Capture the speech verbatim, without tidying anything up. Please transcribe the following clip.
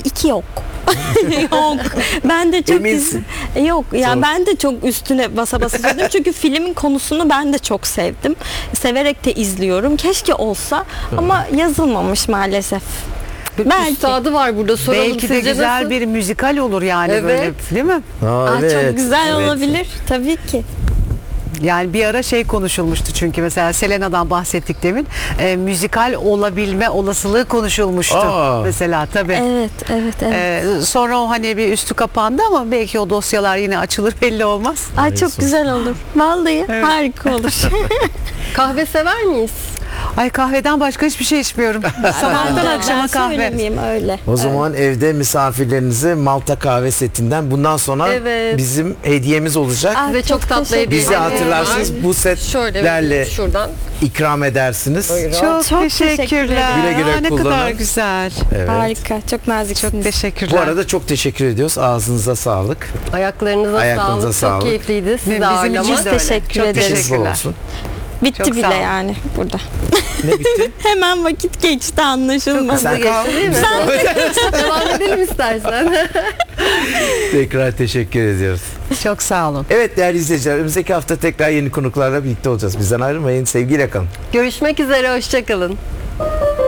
iki yok. Yok. Ben de çok Eminsin. iz- yok ya Tamam. ben de çok üstüne basa basa söyledim. Çünkü filmin konusunu ben de çok sevdim. Severek de izliyorum. Keşke olsa ama yazılmamış maalesef. Belki. Üstadı var burada, soralım. Belki de Sizce güzel nasıl? bir müzikal olur yani Evet. böyle, değil mi? Aa, Aa, evet, çok güzel evet. olabilir tabii ki. Yani bir ara şey konuşulmuştu çünkü mesela Selena'dan bahsettik demin. E, müzikal olabilme olasılığı konuşulmuştu. Aa. Mesela tabii. Evet, evet, evet. E, sonra o hani bir üstü kapandı ama belki o dosyalar yine açılır, belli olmaz. Ay çok güzel olur. Vallahi harika olur. Kahve sever miyiz? Ay kahveden başka hiçbir şey içmiyorum. Sabahtan Ben akşama kahve. söylemeyeyim öyle. O zaman evde misafirlerinize Malta kahve setinden bundan sonra Evet. bizim hediyemiz olacak. Ay, Size çok, çok tatlı teşekkür hediyeler Bizi ederim. hatırlarsınız, bu Şöyle setlerle vereyim şuradan. ikram edersiniz. Çok, Çok teşekkür teşekkürler. ederim. Güle güle Aa, ne kadar kullanın. güzel. Evet. Harika, çok naziksiniz. Çok teşekkürler. Bu arada çok teşekkür ediyoruz. Ağzınıza sağlık. Ayaklarınıza, Ayaklarınıza sağlık. sağlık. Çok keyifliydi sizi Bizim ağırlamak. için de öyle. Teşekkür Çok ederiz. İşiniz bol teşekkürler. olsun. Bitti Çok sağ bile olun. yani burada. Ne bitti? Hemen vakit geçti anlaşılmadı. Sen kal. Değil mi? Devam edelim istersen. Tekrar teşekkür ediyoruz. Çok sağ olun. Evet değerli izleyiciler, önümüzdeki hafta tekrar yeni konuklarla birlikte olacağız. Bizden ayrılmayın. Sevgiyle kalın. Görüşmek üzere, hoşça kalın.